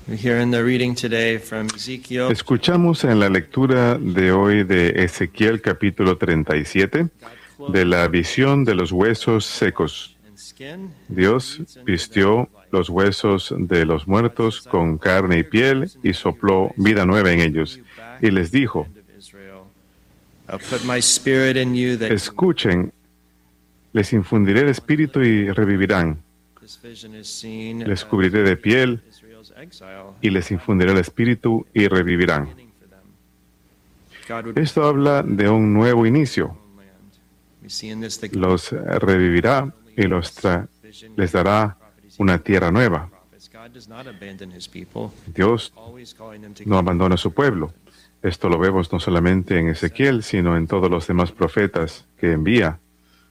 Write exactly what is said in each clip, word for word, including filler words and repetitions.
Escuchamos en la lectura de hoy de Ezequiel capítulo treinta y siete de la visión de los huesos secos. Dios vistió los huesos de los muertos con carne y piel y sopló vida nueva en ellos. Y les dijo: escuchen, les infundiré el espíritu y revivirán. Les cubriré de piel y les infundiré el espíritu y revivirán. Esto habla de un nuevo inicio. Los revivirá y los tra- les dará una tierra nueva. Dios no abandona a su pueblo. Esto lo vemos no solamente en Ezequiel, sino en todos los demás profetas que envía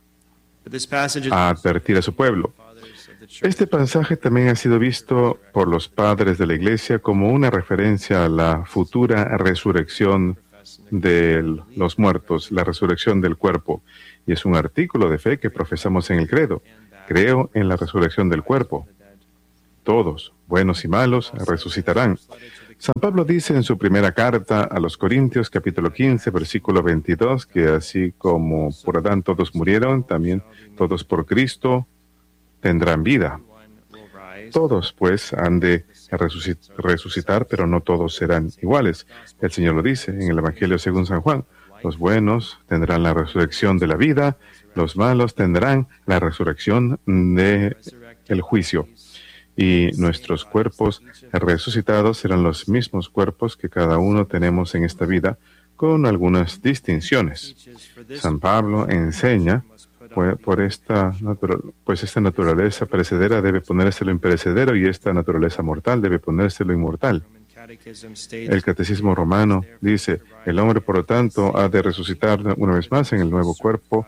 a advertir a su pueblo. Este pasaje también ha sido visto por los padres de la Iglesia como una referencia a la futura resurrección de los muertos, la resurrección del cuerpo. Y es un artículo de fe que profesamos en el credo. Creo en la resurrección del cuerpo. Todos, buenos y malos, resucitarán. San Pablo dice en su primera carta a los Corintios, capítulo quince, versículo veintidós, que así como por Adán todos murieron, también todos por Cristo tendrán vida. Todos, pues, han de resucitar, pero no todos serán iguales. El Señor lo dice en el Evangelio según San Juan. Los buenos tendrán la resurrección de la vida, los malos tendrán la resurrección del juicio. Y nuestros cuerpos resucitados serán los mismos cuerpos que cada uno tenemos en esta vida, con algunas distinciones. San Pablo enseña, pues, por esta, pues esta naturaleza perecedera debe ponerse lo imperecedero y esta naturaleza mortal debe ponerse lo inmortal. El Catecismo Romano dice: el hombre, por lo tanto, ha de resucitar una vez más en el nuevo cuerpo,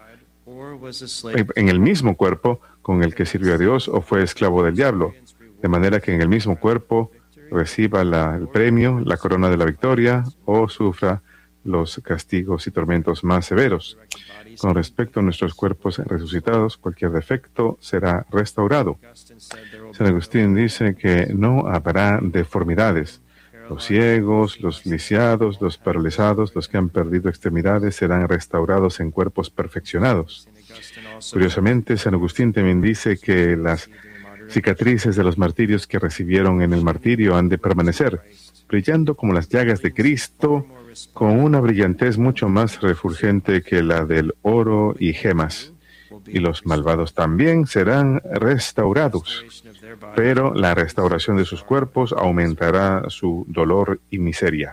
en el mismo cuerpo con el que sirvió a Dios o fue esclavo del diablo, de manera que en el mismo cuerpo reciba la, el premio, la corona de la victoria, o sufra los castigos y tormentos más severos. Con respecto a nuestros cuerpos resucitados, cualquier defecto será restaurado. San Agustín dice que no habrá deformidades. Los ciegos, los lisiados, los paralizados, los que han perdido extremidades serán restaurados en cuerpos perfeccionados. Curiosamente, San Agustín también dice que las cicatrices de los martirios que recibieron en el martirio han de permanecer, brillando como las llagas de Cristo, con una brillantez mucho más refulgente que la del oro y gemas. Y los malvados también serán restaurados, pero la restauración de sus cuerpos aumentará su dolor y miseria.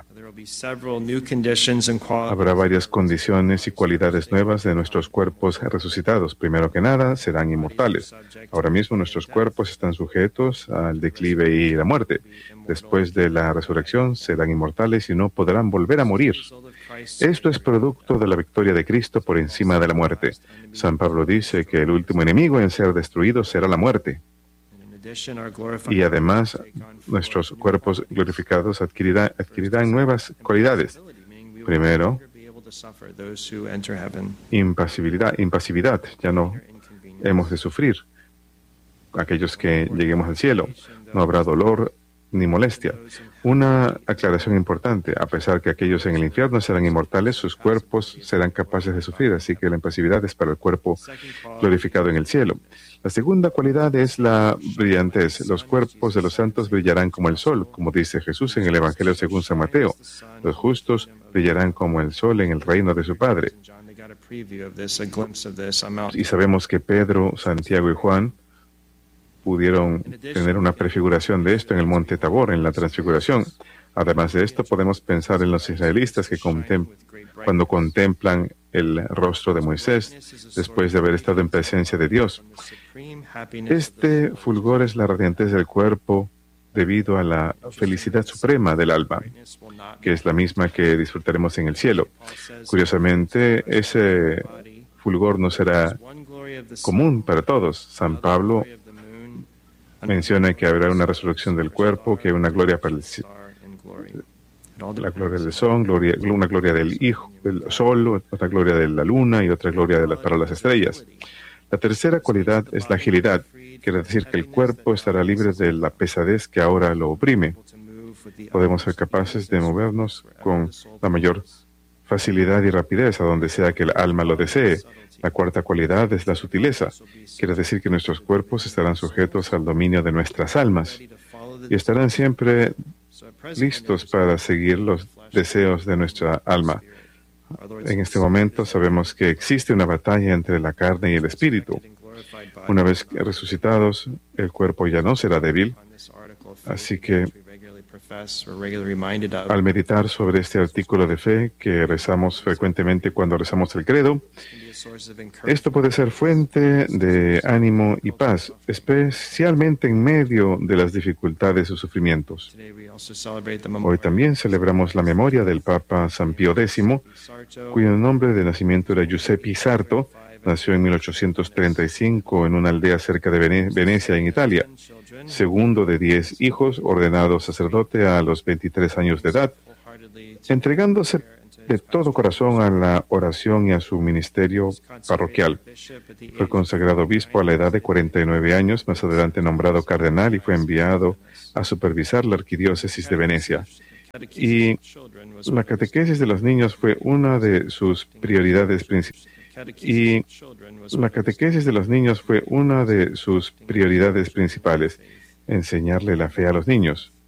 Habrá varias condiciones y cualidades nuevas de nuestros cuerpos resucitados. Primero que nada, serán inmortales. Ahora mismo nuestros cuerpos están sujetos al declive y la muerte. Después de la resurrección serán inmortales y no podrán volver a morir. Esto es producto de la victoria de Cristo por encima de la muerte. San Pablo dice que el último enemigo en ser destruido será la muerte. Y además, nuestros cuerpos glorificados adquirirán, adquirirán nuevas cualidades. Primero, impasibilidad, impasividad. Ya no hemos de sufrir. Aquellos que lleguemos al cielo, no habrá dolor ni molestia. Una aclaración importante: a pesar que aquellos en el infierno serán inmortales, sus cuerpos serán capaces de sufrir, así que la impasividad es para el cuerpo glorificado en el cielo. La segunda cualidad es la brillantez. Los cuerpos de los santos brillarán como el sol, como dice Jesús en el Evangelio según San Mateo. Los justos brillarán como el sol en el reino de su Padre. Y sabemos que Pedro, Santiago y Juan pudieron tener una prefiguración de esto en el monte Tabor, en la transfiguración. Además de esto, podemos pensar en los israelitas que contem- cuando contemplan el rostro de Moisés, después de haber estado en presencia de Dios. Este fulgor es la radiantez del cuerpo debido a la felicidad suprema del alma, que es la misma que disfrutaremos en el cielo. Curiosamente, ese fulgor no será común para todos. San Pablo menciona que habrá una resurrección del cuerpo, que hay una gloria para el la gloria del sol, gloria, una gloria del hijo, del sol, otra gloria de la luna y otra gloria de la, para las estrellas. La tercera cualidad es la agilidad. Quiere decir que el cuerpo estará libre de la pesadez que ahora lo oprime. podemos ser capaces de movernos con la mayor facilidad y rapidez a donde sea que el alma lo desee. La cuarta cualidad es la sutileza. Quiere decir que nuestros cuerpos estarán sujetos al dominio de nuestras almas y estarán siempre listos para seguir los deseos de nuestra alma. En este momento sabemos que existe una batalla entre la carne y el espíritu. Una vez resucitados, el cuerpo ya no será débil. Así que, al meditar sobre este artículo de fe que rezamos frecuentemente cuando rezamos el credo, esto puede ser fuente de ánimo y paz, especialmente en medio de las dificultades o sufrimientos. Hoy también celebramos la memoria del Papa San Pío X, cuyo nombre de nacimiento era Giuseppe Sarto. Nació en mil ochocientos treinta y cinco en una aldea cerca de Vene- Venecia, en Italia. Segundo de diez hijos, ordenado sacerdote a los veintitrés años de edad, entregándose de todo corazón a la oración y a su ministerio parroquial. Fue consagrado obispo a la edad de cuarenta y nueve años, más adelante nombrado cardenal y fue enviado a supervisar la arquidiócesis de Venecia. Y la catequesis de los niños fue una de sus prioridades principales. Y la catequesis de los niños fue una de sus prioridades principales, enseñarle la fe a los niños.